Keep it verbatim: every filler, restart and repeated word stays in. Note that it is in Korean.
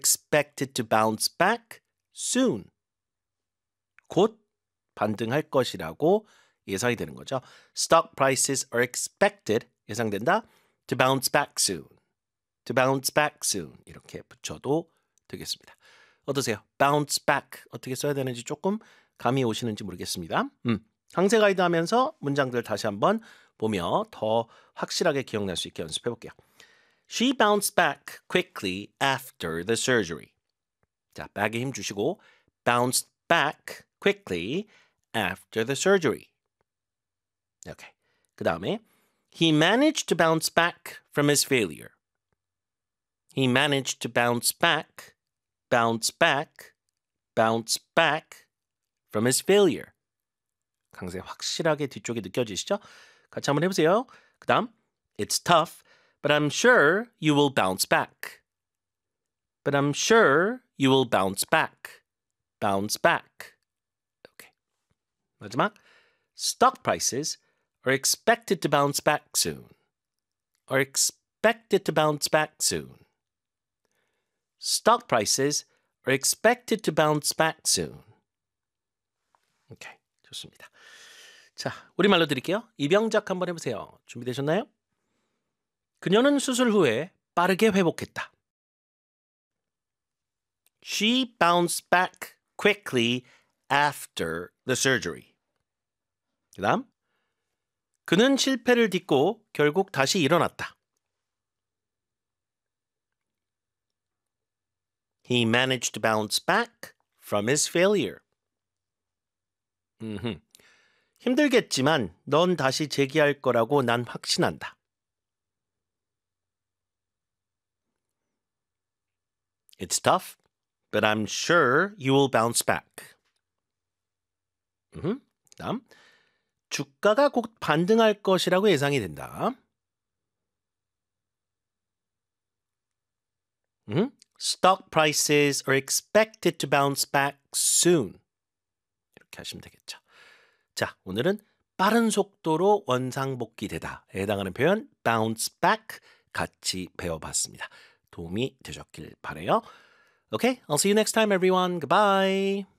expected to bounce back soon. 곧 반등할 것이라고 예상이 되는 거죠. Stock prices are expected, 예상된다. To bounce back soon. To bounce back soon. 이렇게 붙여도 되겠습니다. 어떠세요? bounce back 어떻게 써야 되는지 조금 감이 오시는지 모르겠습니다. 음, 강세 가이드 하면서 문장들 다시 한번 보며 더 확실하게 기억날 수 있게 연습해 볼게요. She bounced back quickly after the surgery. 자, back에 힘 주시고 bounced back quickly after the surgery. 오케이. 그 다음에 He managed to bounce back from his failure. He managed to bounce back, bounce back, bounce back from his failure. 강세 확실하게 뒤쪽에 느껴지시죠? 같이 한번 해보세요. 그 다음 It's tough, but I'm sure you will bounce back. But I'm sure you will bounce back. Bounce back. 오케이. 마지막 Stock prices are expected to bounce back soon. Are expected to bounce back soon. Stock prices are expected to bounce back soon. 오케이, 좋습니다. 자, 우리말로 드릴게요. 이병작 한번 해보세요. 준비되셨나요? 그녀는 수술 후에 빠르게 회복했다. She bounced back quickly after the surgery. 그 다음 그는 실패를 딛고 결국 다시 일어났다. He managed to bounce back from his failure. 음흠. 힘들겠지만 넌 다시 재기할 거라고 난 확신한다. It's tough, but I'm sure you will bounce back. 음흠. 다음 주가가 곧 반등할 것이라고 예상이 된다. 음? Stock prices are expected to bounce back soon. 이렇게 하시면 되겠죠. 자, 오늘은 빠른 속도로 원상복귀되다에 해당하는 표현 bounce back 같이 배워봤습니다. 도움이 되셨길 바라요. Okay, I'll see you next time, everyone. Goodbye.